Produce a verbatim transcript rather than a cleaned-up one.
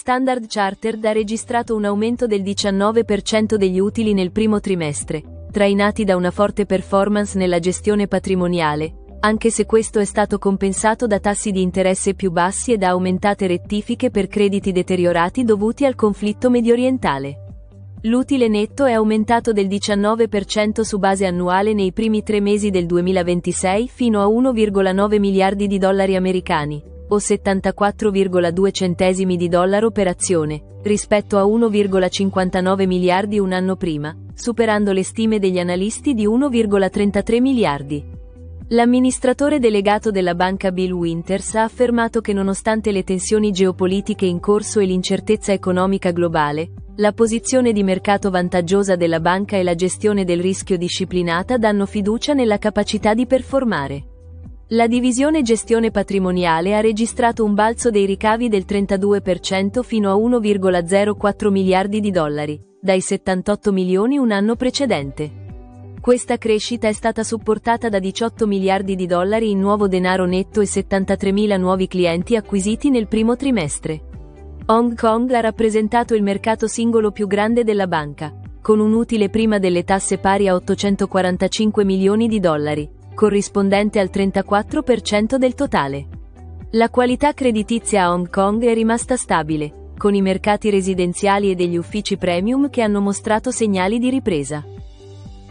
Standard Chartered ha registrato un aumento del diciannove per cento degli utili nel primo trimestre, trainati da una forte performance nella gestione patrimoniale, anche se questo è stato compensato da tassi di interesse più bassi e da aumentate rettifiche per crediti deteriorati dovuti al conflitto mediorientale. L'utile netto è aumentato del diciannove per cento su base annuale nei primi tre mesi del duemilaventisei fino a uno virgola nove miliardi di dollari americani, o settantaquattro virgola due centesimi di dollaro per azione, rispetto a uno virgola cinquantanove miliardi un anno prima, superando le stime degli analisti di uno virgola trentatré miliardi. L'amministratore delegato della banca Bill Winters ha affermato che nonostante le tensioni geopolitiche in corso e l'incertezza economica globale, la posizione di mercato vantaggiosa della banca e la gestione del rischio disciplinata danno fiducia nella capacità di performare. La divisione gestione patrimoniale ha registrato un balzo dei ricavi del trentadue per cento fino a uno virgola zero quattro miliardi di dollari, dai settantotto milioni un anno precedente. Questa crescita è stata supportata da diciotto miliardi di dollari in nuovo denaro netto e settantatremila nuovi clienti acquisiti nel primo trimestre. Hong Kong ha rappresentato il mercato singolo più grande della banca, con un utile prima delle tasse pari a ottocentoquarantacinque milioni di dollari, corrispondente al trentaquattro per cento del totale. La qualità creditizia a Hong Kong è rimasta stabile, con i mercati residenziali e degli uffici premium che hanno mostrato segnali di ripresa.